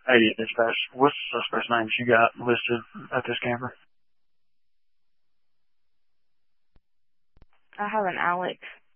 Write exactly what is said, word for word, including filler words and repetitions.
eighty dispatch. What's the suspect's names you got listed at this camper? I have an Alex